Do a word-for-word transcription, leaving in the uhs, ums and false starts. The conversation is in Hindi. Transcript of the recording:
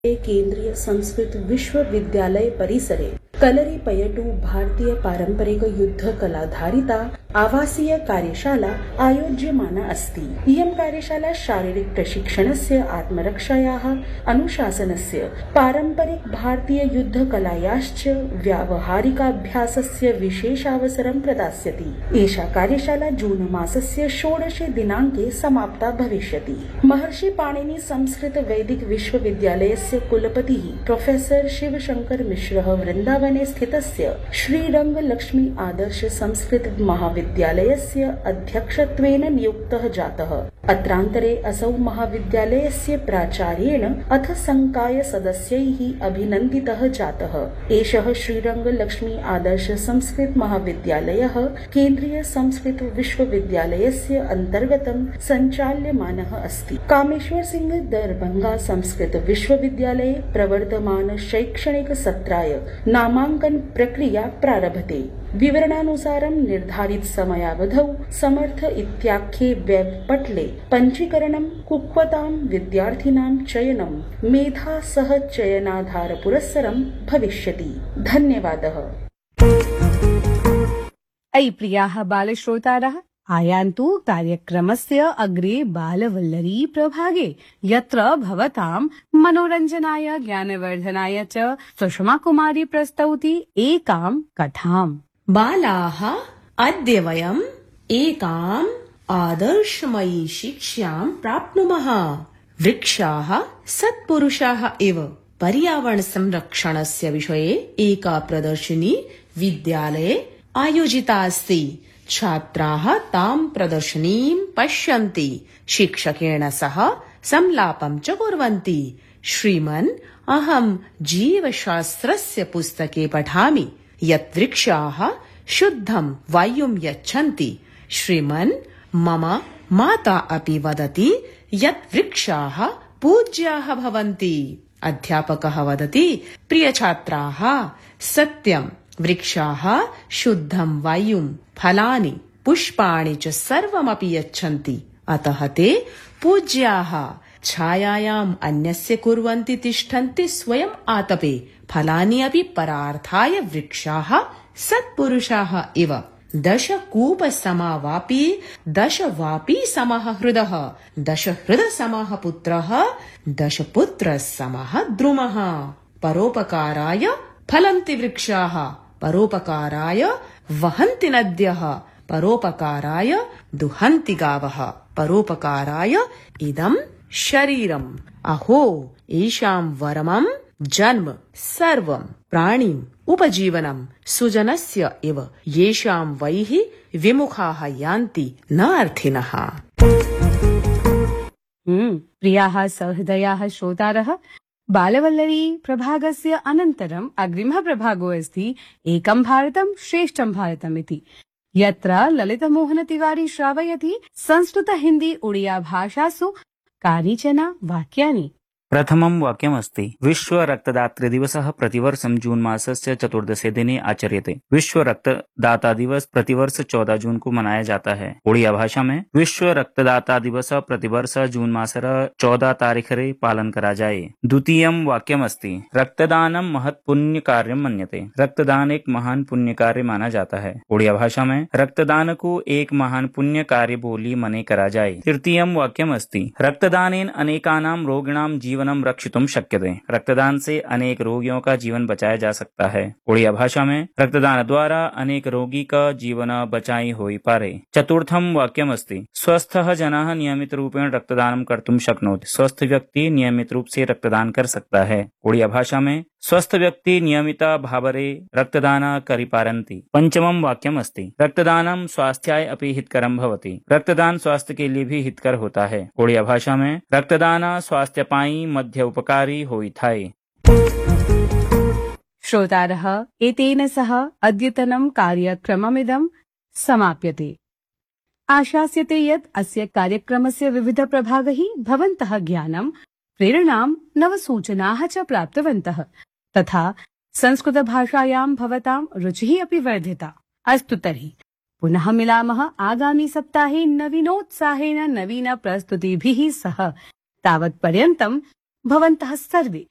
केंद्रीय संस्कृत विश्वविद्यालय परिसरे कलरिपयटु भारतीय पारंपरिक युद्ध कलाधारिता आवासीय कार्यशाला आयोज्यमाना अस्ति। इयं कार्यशाला शारीरिक प्रशिक्षणस्य, आत्मरक्षायाः, अनुशासनस्य, पारंपरिक भारतीय युद्ध कलायाश्च व्यावहारिकाभ्यासस्य विशेषावसरं प्रदास्यति। एषा कार्यशाला जून मासस्य षोडशे दिनाङ्के समाप्ता भविष्यति। महर्षि पाणिनि संस्कृत वैदिक विश्वविद्यालयस्य कुलपतिः प्रोफेसर शिवशंकर मिश्रः वृन्दावने स्थितस्य श्रीरंग लक्ष्मी आदर्श संस्कृत महाविद्यालयस्य अध्यक्षत्वेन नियुक्तः जातः। अत्रान्तरे असौ महाविद्यालयस्य प्राचार्येण अथ संकाय सदस्यैः अभिनन्दितः जातः। एषः श्रीरंग लक्ष्मी आदर्श संस्कृत महाविद्यालयः केंद्रीय संस्कृत विश्वविद्यालयस्य अन्तर्गतं सञ्चाल्यमानः अस्ति। कामेश्वर सिंह दरभंगा संस्कृत विश्वविद्यालये प्रवर्तमान शैक्षणिक सत्राय नामांकन प्रक्रिया प्रारभते। विवरणानुसारं निर्धारित समयावधौ समर्थ इत्याख्ये वेब पटले पञ्जीकरणं, कुक्वतां विद्यार्थिनां चयनं मेधा सह चयनाधार पुरस्सरं भविष्यति। धन्यवादः। अयि प्रियाः बालश्रोतारः, आयान्तु कार्यक्रमस्य अग्रे बालवल्लरी प्रभागे, यत्र भवतां मनोरञ्जनाय, ज्ञानवर्धनाय च सुषमा कुमारी प्रस्तौति एकां कथाम्। बालाः, अद्य वयम् एकाम् आदर्शमयी शिक्षां प्राप्नुमः। वृक्षाः सत्पुरुषाः इव। पर्यावरण संरक्षणस्य विषये एका प्रदर्शिनी विद्यालये आयोजिता अस्ति। छात्राः तां प्रदर्शनीं पश्यन्ति, शिक्षकेण सह संलापं च कुर्वन्ति। श्रीमन्, अहं जीवशास्त्रस्य पुस्तके पठामि यत् वृक्षाः शुद्धं वायुं यच्छन्ति। श्रीमन्, मम माता अपि वदति यत् वृक्षाः पूज्याः भवन्ति। अध्यापकः वदति, प्रियछात्राः, सत्यं, वृक्षाः शुद्धं वायुं, फलानि, पुष्पाणि च सर्वमपि यच्छन्ति। अतः ते पूज्याः। छायायाम् अन्यस्य कुर्वन्ति तिष्ठन्ति स्वयम् आतपे। फलानि अपि परार्थाय वृक्षाः सत्पुरुषाः इव। दश कूप समा वापी, दश वापी समः हृदः, दश हृद समः पुत्रः, दश पुत्र समः द्रुमः। परोपकाराय फलन्ति वृक्षाः, परोपकाराय वहन्ति नद्यः, परोपकाराय दुहन्ति गावः, परोपकाराय इदं शरीरम्। अहो, एषां वरमं जन्म सर्वं प्राणिम् उपजीवनं सुजनस्य इव। येषां वैः विमुखाः यान्ति न अर्थिनः। हम्म प्रियाः सहृदयाः श्रोतारः, बालवल्लरी प्रभागस्य अनन्तरम् अग्रिमः प्रभागो अस्ति एकं भारतं श्रेष्ठं भारतम् इति, यत्र ललितमोहन तिवारी श्रावयति संस्कृत हिन्दी उडिया भाषासु कानिचन वाक्यानि। प्रथमं वाक्यमस्ति, विश्व रक्तदातृ दिवसः प्रतिवर्षं जून मासस्य चतुर्दशे दिने आचर्यते। विश्व रक्तदाता दिवस प्रतिवर्ष चौदह जून को मनाया जाता है। उड़िया भाषा में विश्व रक्तदाता दिवस प्रतिवर्ष जून मासर चौदह तारीखरे पालन करा जाए। द्वितीयं वाक्यमस्ति, रक्तदानं महत् पुण्य कार्यं मन्यते। रक्तदान एक महान पुण्य कार्य माना जाता है। उड़िया भाषा में रक्तदान को एक महान पुण्य कार्य बोली मने करा जाए। तृतीयं वाक्यमस्ति, रक्तदानेन अनेकानां रोगिणां जीवन रक्षितुं शक्यते। रक्तदान से अनेक रोगियों का जीवन बचाया जा सकता है। उड़िया भाषा में रक्तदान द्वारा अनेक रोगी का जीवन बचाई होई पारे। चतुर्थं वाक्यमस्ति, स्वस्थः जनः नियमित रूपेण रक्तदानं कर्तुं शक्नोति। स्वस्थ व्यक्ति नियमित रूप से रक्तदान कर सकता है। उड़िया भाषा में स्वस्थ व्यक्ति नियमिता भावरे रक्तदान करिपारन्ति। पंचमं वाक्यमस्ति, रक्तदानं स्वास्थ्याय अपि हितकरं भवति। रक्तदान स्वास्थ्य के लिए भी हितकर होता है। उड़िया भाषा में रक्तदान स्वास्थ्य पाई मध्य उपकारी होइथाय। श्रोतारः, एतेन सह अद्यतनं कार्यक्रममिदं समाप्यते। आशास्यते यत् अस्य कार्यक्रमस्य विविध प्रभागैः भवन्तः ज्ञानं, प्रेरणां, नवसूचनाः च प्राप्तवन्तः, तथा संस्कृतभाषायां भवतां रुचिः अपि वर्धिता। अस्तु तर्हि पुनः मिलामः आगामि सप्ताहे नवीनोत्साहेन नवीन प्रस्तुतिभिः सह। तावत्पर्यन्तं भवन्तः सर्वे